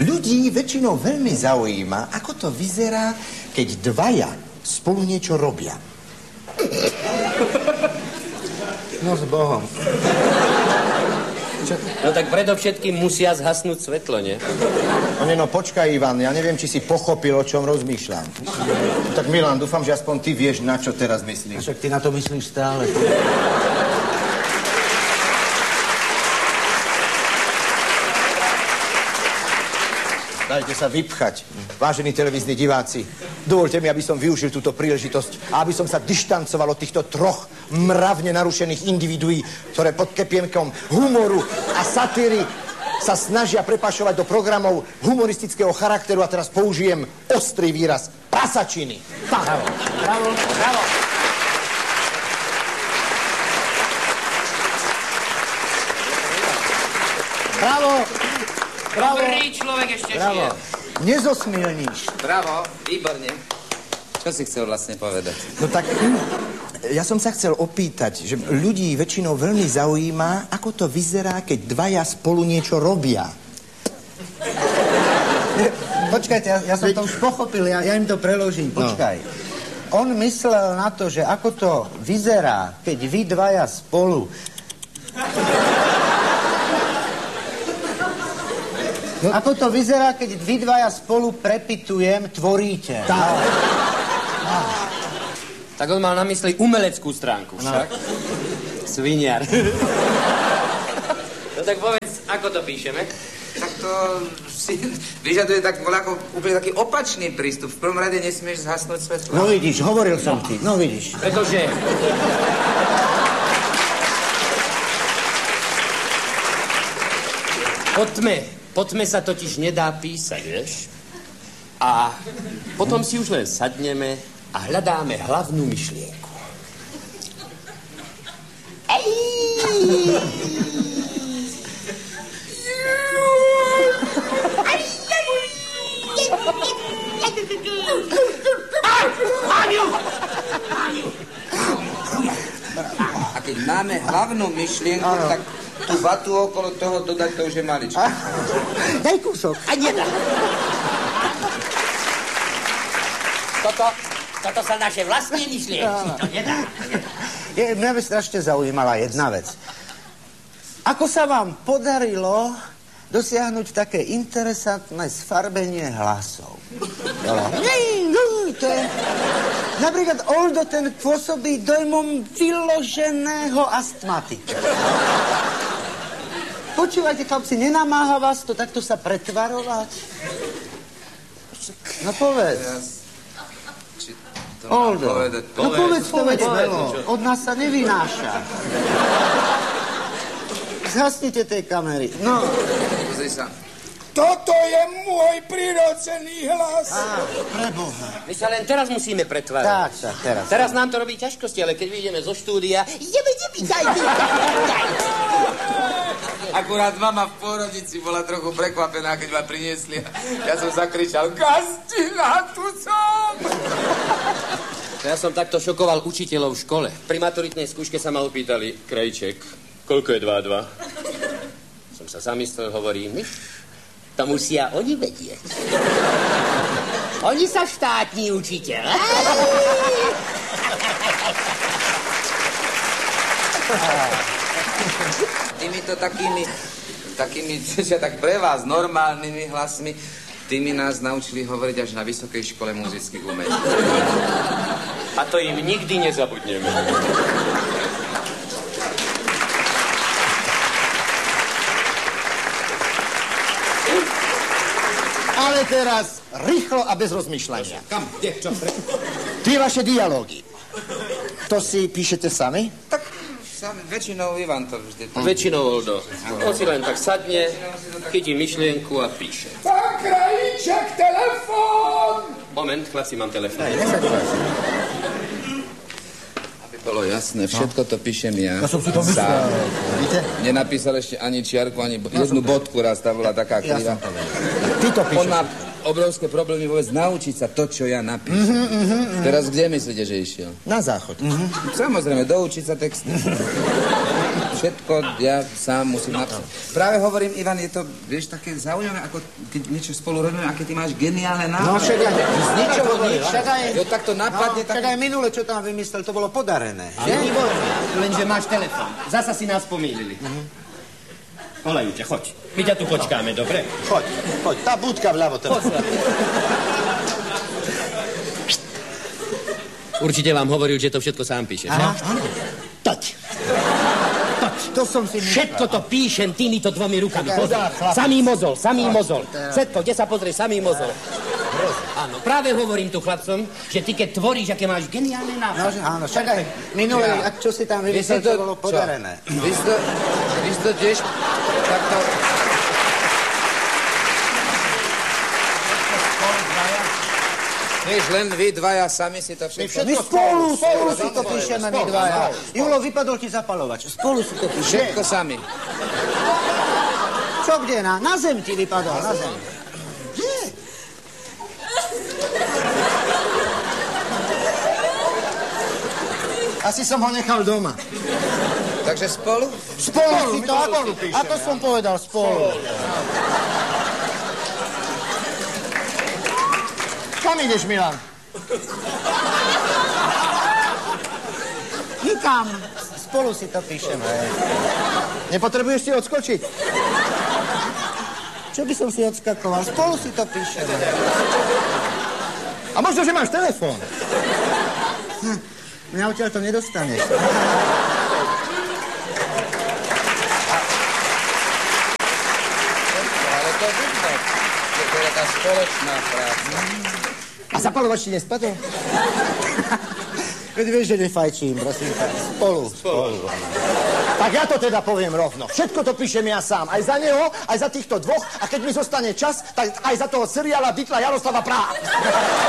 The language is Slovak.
Ľudí väčšinou veľmi zaujíma, ako to vyzerá, keď dvaja spolu niečo robia. No s Bohom. No tak predovšetkým musia zhasnúť svetlo, nie? No počkaj, Ivan, ja neviem, či si pochopil, o čom rozmýšľam. Tak Milan, dúfam, že aspoň ty vieš, na čo teraz myslím. Však ty na to myslíš stále. Dajte sa vypchať, vážení televízni diváci. Dovoľte mi, aby som využil túto príležitosť a aby som sa dištancoval od týchto troch mravne narušených individuí, ktoré pod kepienkom humoru a satíry sa snažia prepašovať do programov humoristického charakteru a teraz použijem ostrý výraz prasačiny. Bravo, bravo, bravo. Bravo. Bravo. Dobrý človek ešte žije. Nezosmielníš. Bravo, výborne. Čo si chcel vlastne povedať? No tak, ja som sa chcel opýtať, že ľudí väčšinou veľmi zaujíma, ako to vyzerá, keď dvaja spolu niečo robia. Počkajte, ja som to už pochopil, ja im to preložím. Počkaj. On myslel na to, že ako to vyzerá, keď vy dvaja spolu... No. Ako to vyzerá, keď vy dvaja spolu tvoríte? Tak on mal na mysli umeleckú stránku však. No. Sviniar. No tak povedz, ako to píšeme? Tak to si vyžaduje tak ako úplne taký opačný prístup. V prvom rade nesmieš zhasnúť svetlo. No vidíš, hovoril som ti, no vidíš. Pretože... Po tme sa totiž nedá písať, vieš? A potom si už len sadneme a hľadáme hlavnú myšlienku. A keď máme hlavnú myšlienku, tak tú vatu okolo toho dodať, to už je maličko. Daj kúsok. A nedá. Toto sa naše vlastné myšlienky. To nedá. Mňa by strašne zaujímala jedna vec. Ako sa vám podarilo dosiahnuť také interesantné sfarbenie hlasov? Napríklad Oldo, ten pôsobí dojmom vyloženého astmatika. Počúvajte, chlapci, nenamáha vás to takto sa pretvarovať? No povedz. Oldo, no povedz to veď smelo. Od nás sa nevynáša. Zhasnite tej kamery. No. Pozri sa. Toto je môj prirodzený hlas. Preboha. My sa len teraz musíme pretvárať. Tak, teraz. Teraz nám to robí ťažkosti, ale keď vyjdeme zo štúdia... Daj. Akurát mama v pôrodnici bola trochu prekvapená, keď ma priniesli. Ja som zakričal, Gastina, tu som! Ja som takto šokoval učiteľov v škole. Pri maturitnej skúške sa ma opýtali, Krejček, koľko je 2 a 2? Som sa zamyslel, hovorím, to musia oni vedieť. Oni sa štátni učiteľ. Týmito takými, tak pre vás normálnymi hlasmi, tými nás naučili hovoriť až na Vysokej škole muzických umení. A to im nikdy nezabudneme. Ale teraz rýchlo a bez rozmýšľania. Kam? Kde? Čo? Tie vaše dialógy. To si píšete sami? Tak väčšinou Ivan to vždy... Väčšinou Oldo. On si len tak sadne, chytí myšlienku a píše. Pán Krajíček, telefón! Moment, chlapci, mám telefón. Aby bolo jasné, všetko to píšem ja. Ja som si to myslel. Víte? Nenapísal ešte ani čiarku, ani jednu bodku raz, tá bola taká kriva. Ty to píšeš. On má obrovské problémy vôbec naučiť sa to, čo ja napíšem. Teraz kde myslíte, že išiel? Na záchod. Samozrejme, doučiť sa texty. všetko ja sám musím napísať. Práve hovorím, Ivan, je to, vieš, také zaujímavé, ako keď niečo spolu robíme, aké ty máš geniálne nápady. No však aj z ničoho nič, však aj... Jo, tak to napadne, Však aj minule, čo tam vymyslel, to bolo podarené, že? Lenže máš telefon. Zasa si nás pomýlili. Volajú ťa, choď. My ťa tu počkáme, dobre? Choď, tá budka vľavo teraz. Určite vám hovoril, že to všetko sám píšeš, Aha, ne? áno. Toď. To som si myslel. Všetko to píšem týmito dvomi rukami. Pozri. chlap. Samý mozol. Všetko, kde sa pozrieš, samý mozol. Áno, práve hovorím tu chlapcom, že ty keď tvoríš, aké máš geniálne No, nápady. že áno, však aj minule, čo si tam vymyslel, to bolo podarené. Vy si to tiež takto... Vieš, len vy dvaja sami si to všetko... My spolu si to píšeme, my dvaja. Julo, vypadol ti zapalovač. Spolu si to píšeme. Všetko sami. Čo kde? Na zem ti vypadol, na zem. Asi som ho nechal doma. Takže spolu? Spolu si to, spolu píšeme, ako som povedal, spolu. Kam ideš, Milan? Nikam. Spolu si to píšeme. Nepotrebuješ si odskočiť? Čo by som si odskakoval? Spolu si to píšeme. A možno, že máš telefón. Mňa odtiaľ to nedostaneš. Ale to vidno, že to je taká spoločná práca. A zapalovač ti nespadol? Veď vieš, že nefajčím, prosím. Spolu. Tak ja to teda poviem rovno. Všetko to píšem ja sám. Aj za neho, aj za týchto dvoch. A keď mi zostane čas, tak aj za toho seriála Ditla Jaroslava Praha.